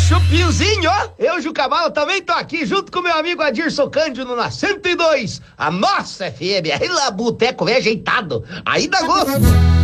Chupinhozinho, ó. Eu, Jucabala, também tô aqui junto com meu amigo Adirson Cândido na 102, a nossa FM. Aí lá, boteco bem ajeitado. Aí dá gosto.